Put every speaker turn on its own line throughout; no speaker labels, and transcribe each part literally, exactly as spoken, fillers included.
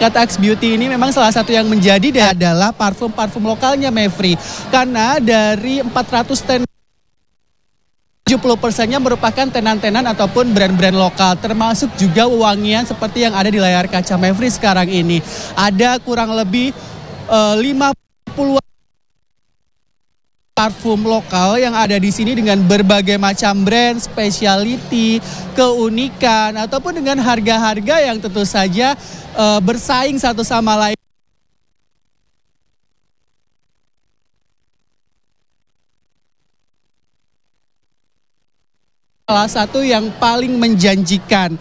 Jakarta X Beauty ini memang salah satu yang menjadi adalah parfum-parfum lokalnya, Mevri. Karena dari empat ratus stand, tujuh puluh persennya merupakan tenan-tenan ataupun brand-brand lokal, termasuk juga wewangian seperti yang ada di layar kaca Mevri sekarang ini. Ada kurang lebih uh, lima puluh parfum lokal yang ada di sini dengan berbagai macam brand, specialty, keunikan, ataupun dengan harga-harga yang tentu saja uh, bersaing satu sama lain. Salah satu yang paling menjanjikan.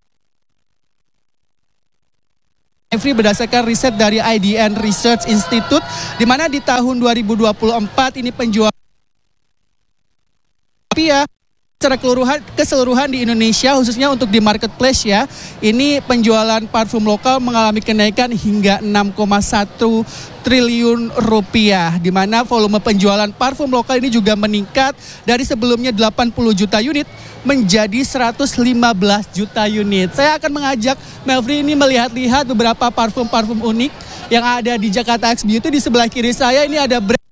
Mevri, berdasarkan riset dari I D N Research Institute, di mana di tahun dua ribu dua puluh empat ini penjualan ya secara keseluruhan, keseluruhan di Indonesia, khususnya untuk di marketplace ya, ini penjualan parfum lokal mengalami kenaikan hingga enam koma satu triliun rupiah, di mana volume penjualan parfum lokal ini juga meningkat dari sebelumnya delapan puluh juta unit menjadi seratus lima belas juta unit. Saya akan mengajak Mevri ini melihat-lihat beberapa parfum-parfum unik yang ada di Jakarta X Beauty. Di sebelah kiri saya ini ada brand.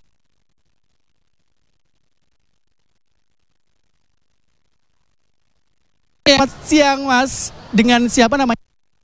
Selamat siang Mas, dengan siapa namanya?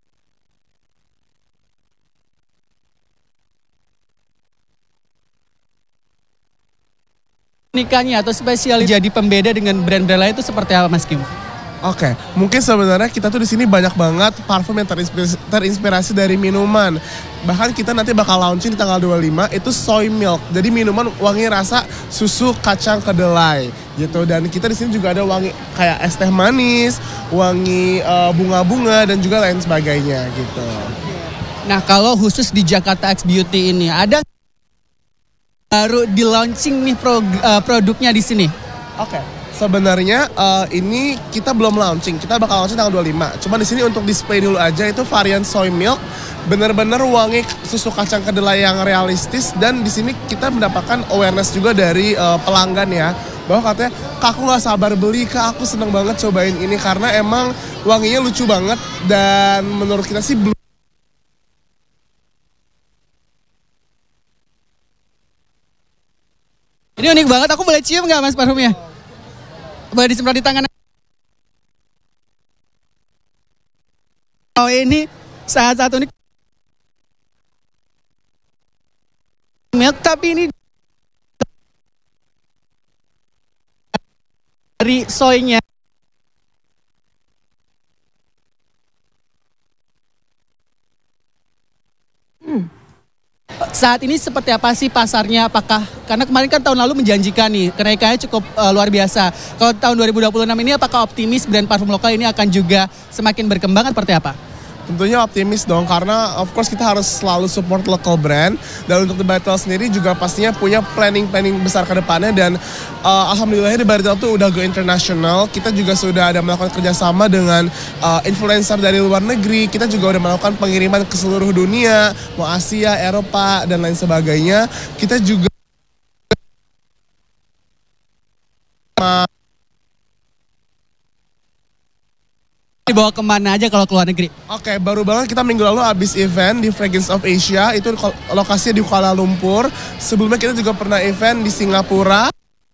Nikahnya atau spesial jadi pembeda dengan brand-brand lain itu seperti apa, Mas Kim?
Oke, mungkin sebenarnya kita tuh di sini banyak banget parfum yang terinspirasi, terinspirasi dari minuman. Bahkan kita nanti bakal launching di tanggal dua puluh lima itu soy milk. Jadi minuman wangi rasa susu kacang kedelai gitu. Dan kita di sini juga ada wangi kayak es teh manis, wangi uh, bunga-bunga dan juga lain sebagainya gitu.
Nah, kalau khusus di Jakarta X Beauty ini ada baru di launching nih pro, uh, produknya di sini.
Oke. Sebenarnya uh, ini kita belum launching, kita bakal launching tanggal dua puluh lima. Cuma di sini untuk display dulu aja itu varian soy milk, bener-bener wangi susu kacang kedelai yang realistis, dan di sini kita mendapatkan awareness juga dari uh, pelanggan ya, bahwa katanya kak aku nggak sabar beli, kak aku seneng banget cobain ini karena emang wanginya lucu banget dan menurut kita sih belum.
Ini unik banget, aku boleh cium nggak Mas parfumnya? Boleh disemprot di tangan. Oh, ini salah satu nih milk, tapi ini dari soynya. Hmm. Saat ini seperti apa sih pasarnya? Apakah, karena kemarin kan tahun lalu menjanjikan nih, kenaikannya cukup uh, luar biasa. Kalau tahun dua ribu dua puluh enam ini apakah optimis brand parfum lokal ini akan juga semakin berkembang seperti apa?
Tentunya optimis dong, karena of course kita harus selalu support local brand. Dan untuk The Battle sendiri juga pastinya punya planning-planning besar ke depannya. Dan uh, alhamdulillahnya The Battle tuh udah go international. Kita juga sudah ada melakukan kerjasama dengan uh, influencer dari luar negeri. Kita juga udah melakukan pengiriman ke seluruh dunia, mau Asia, Eropa, dan lain sebagainya. Kita juga
dibawa kemana aja kalau keluar negeri?
Oke, baru banget kita minggu lalu habis event di Fragrance of Asia, itu lokasinya di Kuala Lumpur. Sebelumnya kita juga pernah event di Singapura.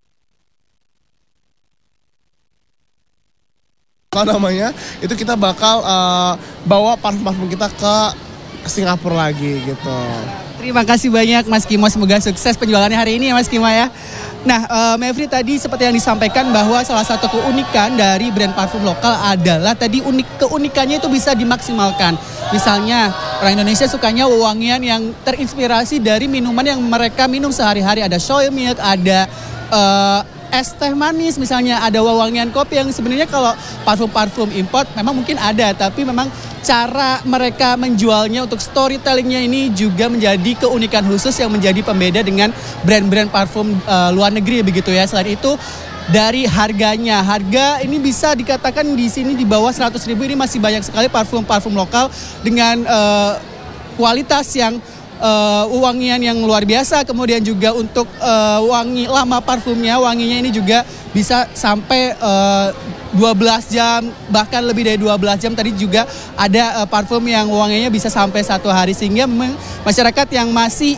Apa namanya? Itu kita bakal uh, bawa parfum-parfum kita ke Singapura lagi gitu.
Terima kasih banyak Mas Kimo, semoga sukses penjualannya hari ini ya Mas Kimo ya. Nah, uh, Mevri, tadi seperti yang disampaikan bahwa salah satu keunikan dari brand parfum lokal adalah tadi unik keunikannya itu bisa dimaksimalkan. Misalnya orang Indonesia sukanya wewangian yang terinspirasi dari minuman yang mereka minum sehari-hari. Ada soy milk, ada uh, es teh manis, misalnya ada wewangian kopi yang sebenarnya kalau parfum-parfum import memang mungkin ada, tapi memang cara mereka menjualnya untuk storytellingnya ini juga menjadi keunikan khusus yang menjadi pembeda dengan brand-brand parfum uh, luar negeri begitu ya. Selain itu dari harganya, harga ini bisa dikatakan di sini di bawah seratus ribu, ini masih banyak sekali parfum-parfum lokal dengan uh, kualitas yang uh, wangian yang luar biasa. Kemudian juga untuk uh, wangi lama parfumnya, wanginya ini juga bisa sampai uh, dua belas jam, bahkan lebih dari dua belas jam. Tadi juga ada uh, parfum yang wanginya bisa sampai satu hari, sehingga memang masyarakat yang masih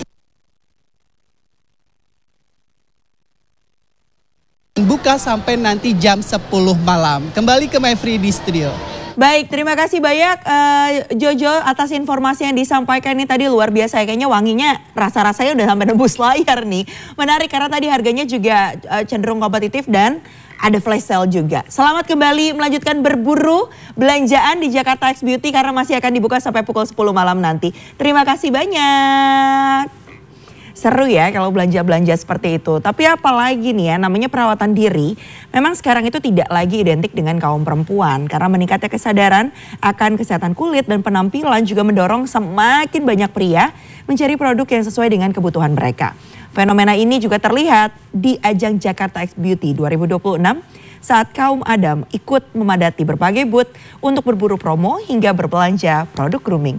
buka sampai nanti jam sepuluh malam. Kembali ke Mevri di studio.
Baik, terima kasih banyak uh, Jojo atas informasi yang disampaikan ini tadi luar biasa. Kayaknya wanginya rasa-rasanya udah sampai nembus layar nih. Menarik karena tadi harganya juga uh, cenderung kompetitif dan ada flash sale juga. Selamat kembali melanjutkan berburu belanjaan di Jakarta X Beauty karena masih akan dibuka sampai pukul sepuluh malam nanti. Terima kasih banyak. Seru ya kalau belanja-belanja seperti itu. Tapi apalagi nih ya, namanya perawatan diri memang sekarang itu tidak lagi identik dengan kaum perempuan. Karena meningkatnya kesadaran akan kesehatan kulit dan penampilan juga mendorong semakin banyak pria mencari produk yang sesuai dengan kebutuhan mereka. Fenomena ini juga terlihat di ajang Jakarta X Beauty dua ribu dua puluh enam saat kaum Adam ikut memadati berbagai booth untuk berburu promo hingga berbelanja produk grooming.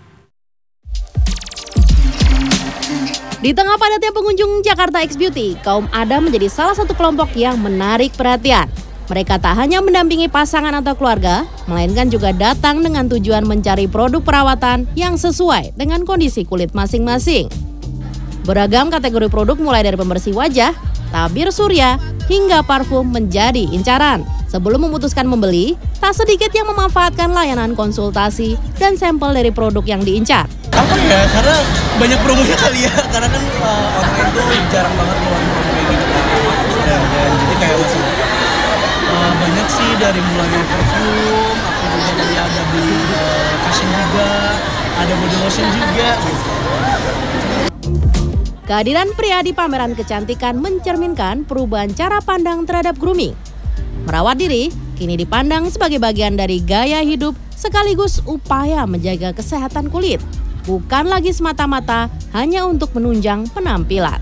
Di tengah padatnya pengunjung Jakarta X Beauty, kaum Adam menjadi salah satu kelompok yang menarik perhatian. Mereka tak hanya mendampingi pasangan atau keluarga, melainkan juga datang dengan tujuan mencari produk perawatan yang sesuai dengan kondisi kulit masing-masing. Beragam kategori produk mulai dari pembersih wajah, tabir surya, hingga parfum menjadi incaran. Sebelum memutuskan membeli, tak sedikit yang memanfaatkan layanan konsultasi dan sampel dari produk yang diincar.
Apa ya, karena banyak promonya kali ya, karena kan uh, online tuh jarang banget ngeluarin promo kayak gitu kan. Dan, dan jadi kayak masih uh, banyak sih dari mulai parfum, aku juga tadi ada beli uh, cushion juga, ada body lotion juga.
Kehadiran pria di pameran kecantikan mencerminkan perubahan cara pandang terhadap grooming. Merawat diri kini dipandang sebagai bagian dari gaya hidup sekaligus upaya menjaga kesehatan kulit. Bukan lagi semata-mata hanya untuk menunjang penampilan.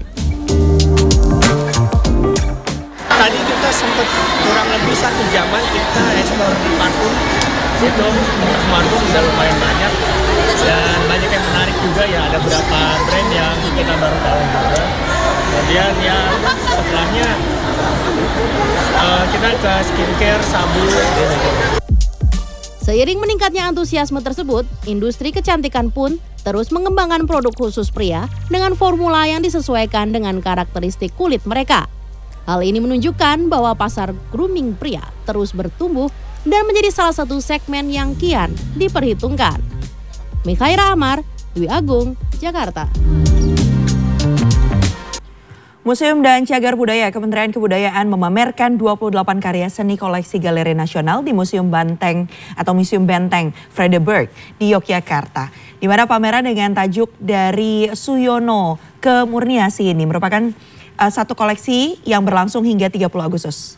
Tadi kita sempat kurang lebih satu jaman kita eksplor di parfum. Itu parfum udah lumayan banyak dan banyak yang menarik juga ya. Ada beberapa brand yang kita baru tahu juga. Kemudian ya setelahnya uh, kita ke skincare, sabun gitu.
Seiring meningkatnya antusiasme tersebut, industri kecantikan pun terus mengembangkan produk khusus pria dengan formula yang disesuaikan dengan karakteristik kulit mereka. Hal ini menunjukkan bahwa pasar grooming pria terus bertumbuh dan menjadi salah satu segmen yang kian diperhitungkan. Mikhaira Amar, Dwi Agung, Jakarta.
Museum dan Cagar Budaya Kementerian Kebudayaan memamerkan dua puluh delapan karya seni koleksi Galeri Nasional di Museum Banteng atau Museum Benteng Vredenburg di Yogyakarta. Di mana pameran dengan tajuk Dari Suyono ke Murniasi ini merupakan uh, satu koleksi yang berlangsung hingga tiga puluh Agustus.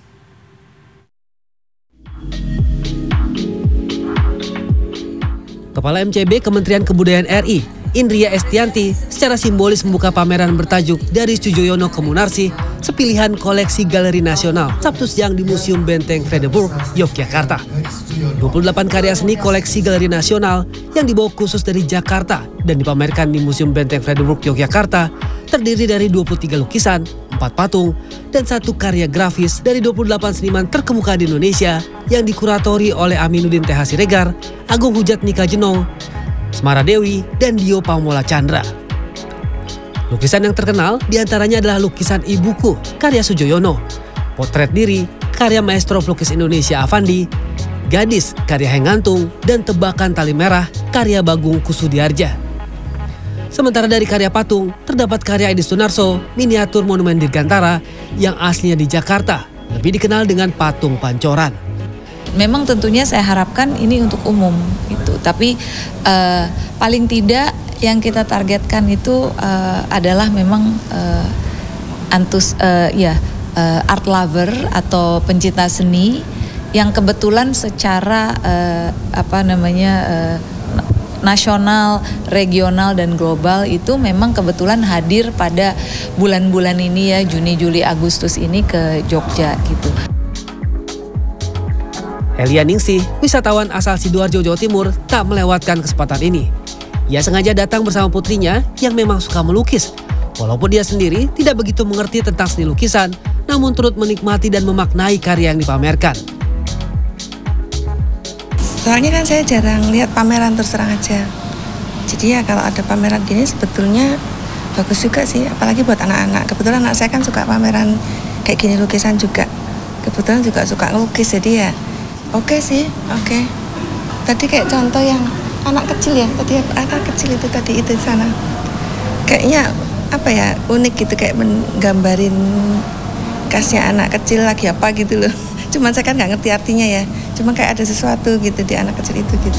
Kepala M C B Kementerian Kebudayaan R I, Indria Estianti, secara simbolis membuka pameran bertajuk Dari Sujoyono ke Munarsi, sepilihan koleksi Galeri Nasional, Sabtu siang di Museum Benteng Vredenburg, Yogyakarta. dua puluh delapan karya seni koleksi Galeri Nasional yang dibawa khusus dari Jakarta dan dipamerkan di Museum Benteng Vredenburg, Yogyakarta, terdiri dari dua puluh tiga lukisan, empat patung, dan satu karya grafis dari dua puluh delapan seniman terkemuka di Indonesia yang dikuratori oleh Aminuddin T H Siregar, Agung Hujat Nika Jenong, Semara Dewi, dan Dio Pamola Chandra. Lukisan yang terkenal diantaranya adalah lukisan Ibuku, karya Sujoyono, Potret Diri, karya maestro pelukis Indonesia Avandi, Gadis, karya Hengantung, dan Tebakan Tali Merah, karya Bagung Kusudiarja. Sementara dari karya patung, terdapat karya Edi Sunarso, miniatur Monumen Dirgantara yang aslinya di Jakarta, lebih dikenal dengan patung Pancoran.
Memang tentunya saya harapkan ini untuk umum gitu, tapi uh, paling tidak yang kita targetkan itu uh, adalah memang uh, antus uh, ya uh, art lover atau pencinta seni yang kebetulan secara uh, apa namanya uh, nasional, regional, dan global itu memang kebetulan hadir pada bulan-bulan ini ya, Juni, Juli, Agustus ini ke Jogja gitu.
Elia Ningsih, wisatawan asal Sidoarjo, Jawa Timur, tak melewatkan kesempatan ini. Ia sengaja datang bersama putrinya yang memang suka melukis. Walaupun dia sendiri tidak begitu mengerti tentang seni lukisan, namun turut menikmati dan memaknai karya yang dipamerkan.
Soalnya kan saya jarang lihat pameran terus terang aja. Jadi ya kalau ada pameran gini sebetulnya bagus juga sih, apalagi buat anak-anak. Kebetulan anak saya kan suka pameran kayak gini lukisan juga. Kebetulan juga suka ngelukis, jadi ya oke okay sih, oke. Okay. Tadi kayak contoh yang anak kecil ya, tadi anak kecil itu tadi itu di sana. Kayaknya apa ya, unik gitu, kayak menggambarin kasnya anak kecil lagi apa gitu loh. Cuman saya kan nggak ngerti artinya ya, cuma kayak ada sesuatu gitu di anak kecil itu gitu.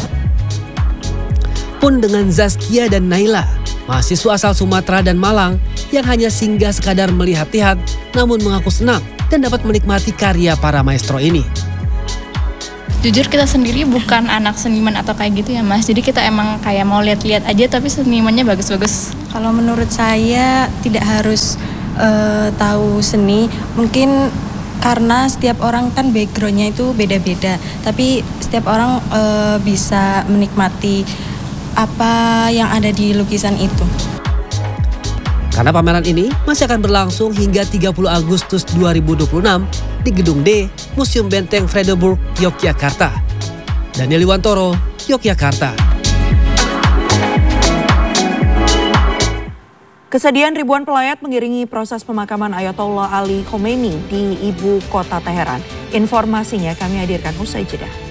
Pun dengan Zaskia dan Naila, mahasiswa asal Sumatera dan Malang yang hanya singgah sekadar melihat-lihat namun mengaku senang dan dapat menikmati karya para maestro ini.
Jujur kita sendiri bukan anak seniman atau kayak gitu ya Mas, jadi kita emang kayak mau lihat-lihat aja tapi senimannya bagus-bagus.
Kalau menurut saya tidak harus uh, tahu seni, mungkin karena setiap orang kan backgroundnya itu beda-beda, tapi setiap orang uh, bisa menikmati apa yang ada di lukisan itu.
Karena pameran ini masih akan berlangsung hingga tiga puluh Agustus dua ribu dua puluh enam di Gedung D, Museum Benteng Vredenburg, Yogyakarta. Daniel Iwantoro, Yogyakarta.
Kesedihan ribuan pelayat mengiringi proses pemakaman Ayatollah Ali Khomeini di ibu kota Teheran. Informasinya kami hadirkan usai jeda.